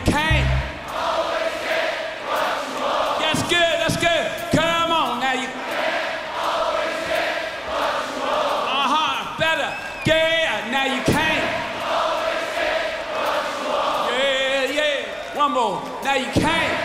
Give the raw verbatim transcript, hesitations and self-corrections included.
can't. Always get what you want. That's good, that's good. Come on, now you can't. Always get what you want. Uh-huh, better. Yeah, now you can't. Always get what you want. Yeah, yeah. One more. Now you can't.